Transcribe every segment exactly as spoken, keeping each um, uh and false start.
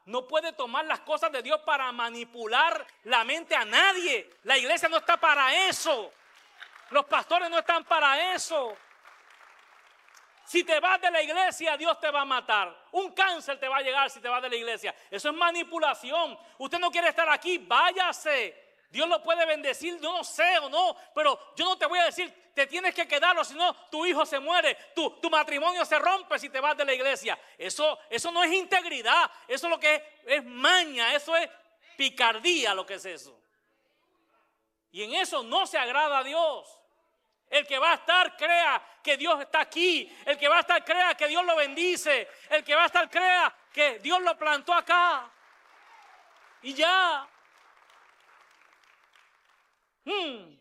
no puede tomar las cosas de Dios para manipular la mente a nadie. La iglesia no está para eso. Los pastores no están para eso. Si te vas de la iglesia, Dios te va a matar. Un cáncer te va a llegar si te vas de la iglesia. Eso es manipulación. Usted no quiere estar aquí, váyase. Dios lo puede bendecir, yo no sé o no, pero yo no te voy a decir, te tienes que quedar o si no, tu hijo se muere, tu, tu matrimonio se rompe si te vas de la iglesia. Eso, eso no es integridad, eso es lo que es, es maña, eso es picardía lo que es eso. Y en eso no se agrada a Dios. El que va a estar crea que Dios está aquí, el que va a estar crea que Dios lo bendice, el que va a estar crea que Dios lo plantó acá. Y ya. Hmm.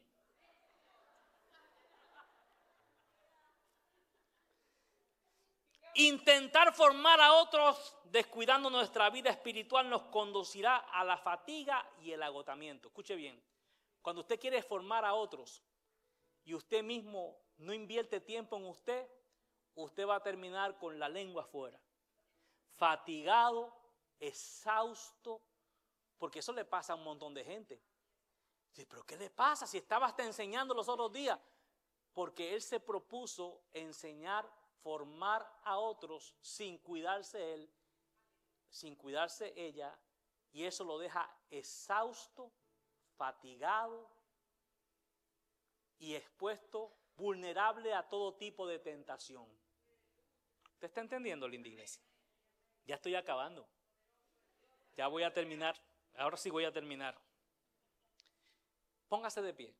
Intentar formar a otros descuidando nuestra vida espiritual nos conducirá a la fatiga y el agotamiento. Escuche bien, cuando usted quiere formar a otros y usted mismo no invierte tiempo en usted, usted va a terminar con la lengua afuera, fatigado, exhausto, porque eso le pasa a un montón de gente. Sí, pero ¿qué le pasa si estaba hasta enseñando los otros días? Porque él se propuso enseñar, formar a otros sin cuidarse él, sin cuidarse ella, y eso lo deja exhausto, fatigado y expuesto, vulnerable a todo tipo de tentación. ¿Usted está entendiendo, linda iglesia? Ya estoy acabando. Ya voy a terminar. Ahora sí voy a terminar. Póngase de pie.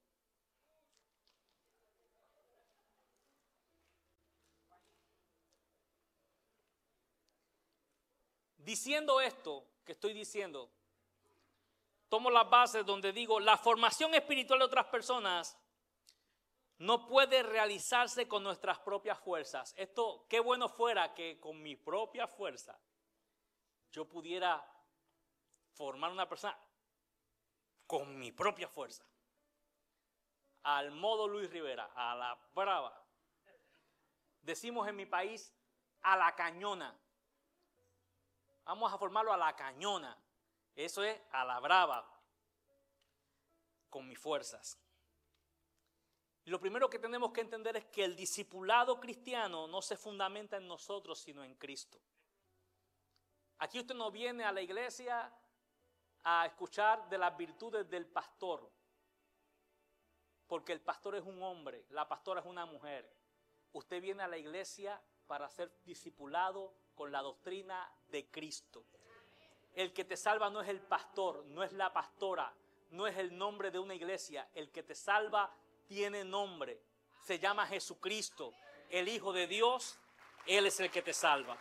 Diciendo esto que estoy diciendo, tomo las bases donde digo, la formación espiritual de otras personas no puede realizarse con nuestras propias fuerzas. Esto, qué bueno fuera que con mi propia fuerza yo pudiera formar una persona con mi propia fuerza. Al modo Luis Rivera, a la brava. Decimos en mi país, a la cañona. Vamos a formarlo a la cañona. Eso es a la brava, con mis fuerzas. Y lo primero que tenemos que entender es que el discipulado cristiano no se fundamenta en nosotros, sino en Cristo. Aquí usted no viene a la iglesia a escuchar de las virtudes del pastor, porque el pastor es un hombre, la pastora es una mujer. Usted viene a la iglesia para ser discipulado con la doctrina de Cristo. El que te salva no es el pastor, no es la pastora, no es el nombre de una iglesia. El que te salva tiene nombre, se llama Jesucristo, el Hijo de Dios. Él es el que te salva.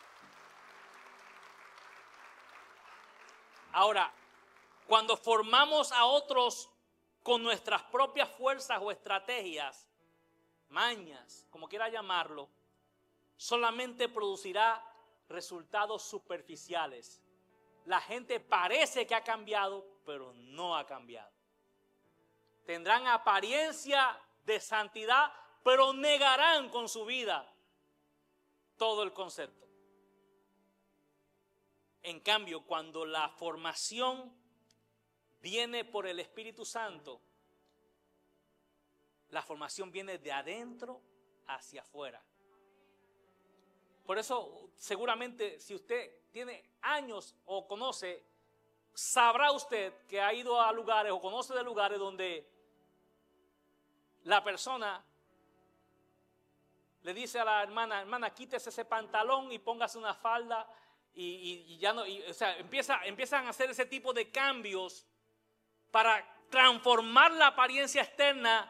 Ahora, cuando formamos a otros con nuestras propias fuerzas o estrategias, mañas, como quiera llamarlo, solamente producirá resultados superficiales. La gente parece que ha cambiado, pero no ha cambiado. Tendrán apariencia de santidad, pero negarán con su vida todo el concepto. En cambio, cuando la formación viene por el Espíritu Santo, la formación viene de adentro hacia afuera. Por eso, seguramente, si usted tiene años o conoce, sabrá usted que ha ido a lugares o conoce de lugares donde la persona le dice a la hermana, hermana, quítese ese pantalón y póngase una falda y, y, y ya no, y, o sea, empieza, empiezan a hacer ese tipo de cambios para transformar la apariencia externa.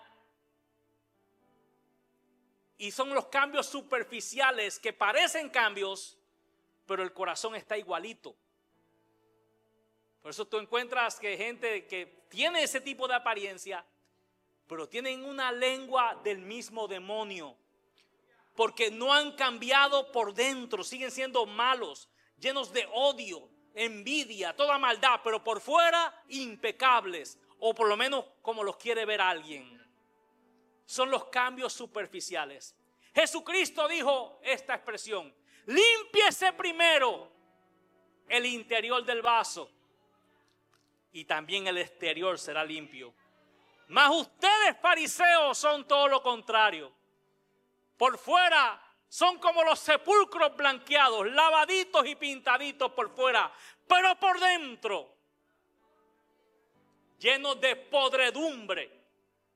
Y son los cambios superficiales que parecen cambios, pero el corazón está igualito. Por eso tú encuentras que gente que tiene ese tipo de apariencia, pero tienen una lengua del mismo demonio. Porque no han cambiado por dentro, siguen siendo malos, llenos de odio, envidia, toda maldad, pero por fuera impecables, o por lo menos como los quiere ver alguien. Son los cambios superficiales. Jesucristo dijo esta expresión: límpiese primero el interior del vaso y también el exterior será limpio. Mas ustedes, fariseos, son todo lo contrario. Por fuera son como los sepulcros blanqueados, lavaditos y pintaditos por fuera, pero por dentro llenos de podredumbre.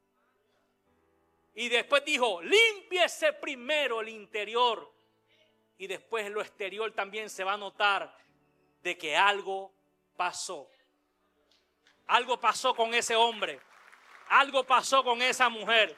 Y después dijo, límpiese primero el interior y después lo exterior también se va a notar de que algo pasó. Algo pasó con ese hombre. Algo pasó con esa mujer.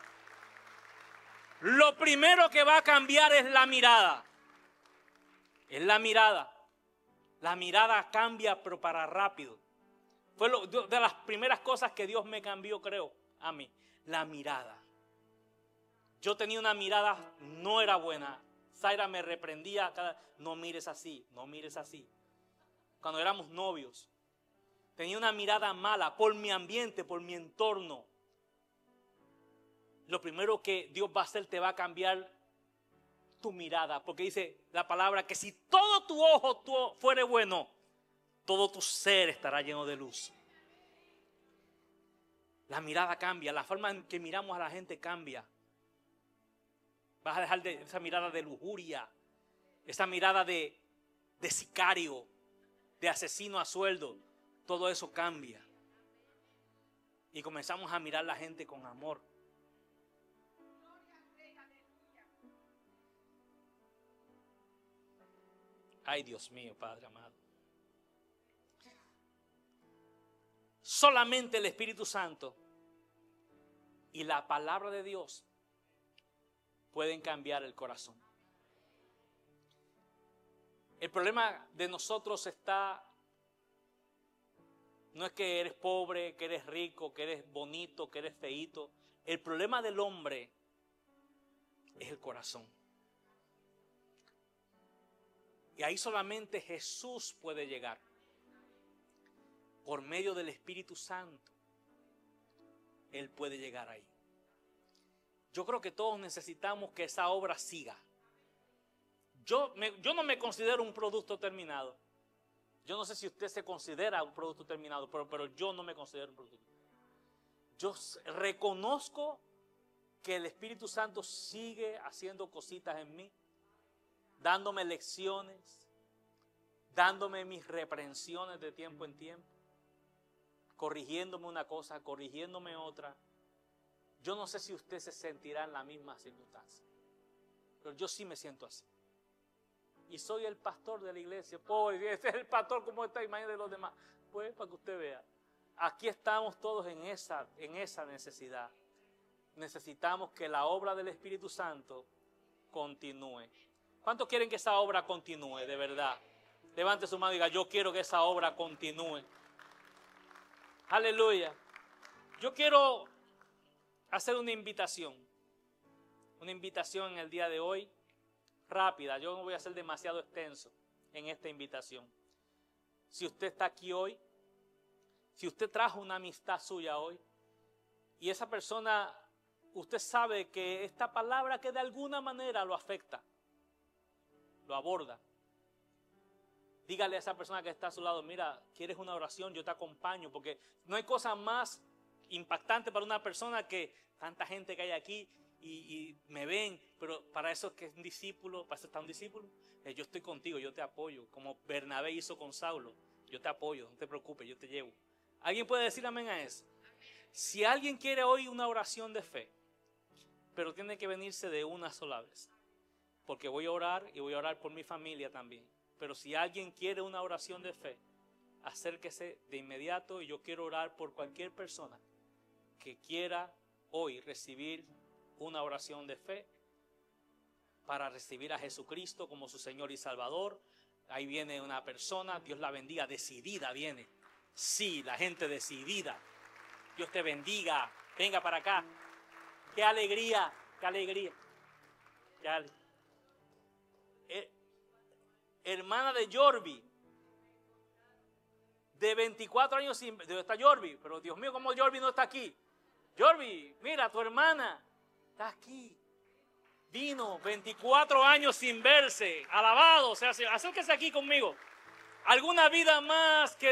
Lo primero que va a cambiar es la mirada. Es la mirada. La mirada cambia, pero para rápido. Fue lo, de las primeras cosas que Dios me cambió, creo, a mí. La mirada. Yo tenía una mirada, no era buena. Zaira me reprendía, cada, no mires así, no mires así. Cuando éramos novios. Tenía una mirada mala por mi ambiente, por mi entorno. Lo primero que Dios va a hacer, te va a cambiar tu mirada. Porque dice la palabra que si todo tu ojo tu, fuere bueno, todo tu ser estará lleno de luz. La mirada cambia, la forma en que miramos a la gente cambia. Vas a dejar de esa mirada de lujuria, esa mirada de, de sicario, de asesino a sueldo. Todo eso cambia. Y comenzamos a mirar a la gente con amor. Ay, Dios mío, Padre amado. Solamente el Espíritu Santo y la palabra de Dios pueden cambiar el corazón. El problema de nosotros está, no es que eres pobre, que eres rico, que eres bonito, que eres feíto. El problema del hombre es el corazón. Y ahí solamente Jesús puede llegar. Por medio del Espíritu Santo, Él puede llegar ahí. Yo creo que todos necesitamos que esa obra siga. Yo, me, yo no me considero un producto terminado. Yo no sé si usted se considera un producto terminado, pero, pero yo no me considero un producto. Yo reconozco que el Espíritu Santo sigue haciendo cositas en mí, dándome lecciones, dándome mis reprensiones de tiempo en tiempo, corrigiéndome una cosa, corrigiéndome otra. Yo no sé si usted se sentirá en la misma circunstancia, pero yo sí me siento así. Y soy el pastor de la iglesia. Pues ese es el pastor, como está imagen de los demás. Pues para que usted vea. Aquí estamos todos en esa, en esa necesidad. Necesitamos que la obra del Espíritu Santo continúe. ¿Cuántos quieren que esa obra continúe de verdad? Levante su mano y diga, yo quiero que esa obra continúe. Aleluya. Yo quiero hacer una invitación. Una invitación en el día de hoy. Rápida, yo no voy a ser demasiado extenso en esta invitación. Si usted está aquí hoy, si usted trajo una amistad suya hoy, y esa persona, usted sabe que esta palabra que de alguna manera lo afecta, lo aborda, dígale a esa persona que está a su lado, mira, ¿quieres una oración? Yo te acompaño, porque no hay cosa más impactante para una persona que tanta gente que hay aquí, Y, y me ven, pero para eso es que es un discípulo, para eso está un discípulo. Eh, yo estoy contigo, yo te apoyo, como Bernabé hizo con Saulo. Yo te apoyo, no te preocupes, yo te llevo. ¿Alguien puede decir amén a eso? Si alguien quiere hoy una oración de fe, pero tiene que venirse de una sola vez, porque voy a orar y voy a orar por mi familia también. Pero si alguien quiere una oración de fe, acérquese de inmediato y yo quiero orar por cualquier persona que quiera hoy recibir una oración de fe para recibir a Jesucristo como su Señor y Salvador. Ahí viene una persona, Dios la bendiga, decidida viene. Sí, la gente decidida. Dios te bendiga, venga para acá. Qué alegría, qué alegría. Qué ale- eh, hermana de Yorbi, de veinticuatro años sin... ¿Dónde está Yorbi? Pero Dios mío, ¿cómo Yorbi no está aquí? Yorbi, mira, tu hermana está aquí. Vino veinticuatro años sin verse. Alabado. O sea, acérquese aquí conmigo. alguna vida más que